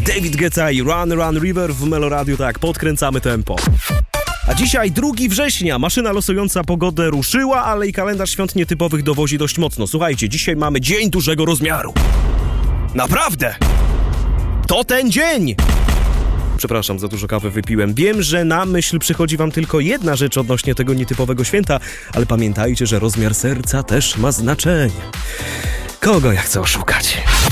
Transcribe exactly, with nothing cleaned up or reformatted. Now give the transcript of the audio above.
David Guetta i Run Run River w Meloradiu. Tak, podkręcamy tempo. A dzisiaj drugiego września. Maszyna losująca pogodę ruszyła, ale i kalendarz świąt nietypowych dowozi dość mocno. Słuchajcie, dzisiaj mamy dzień dużego rozmiaru. Naprawdę! To ten dzień! Przepraszam, za dużo kawy wypiłem. Wiem, że na myśl przychodzi wam tylko jedna rzecz odnośnie tego nietypowego święta, ale pamiętajcie, że rozmiar serca też ma znaczenie. Kogo ja chcę oszukać?